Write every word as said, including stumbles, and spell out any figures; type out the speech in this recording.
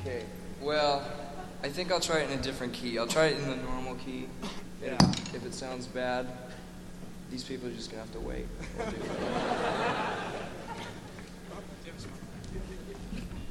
Okay, well, I think I'll try it in a different key. I'll try it in the normal key. Yeah. If it sounds bad, these people are just gonna have to wait.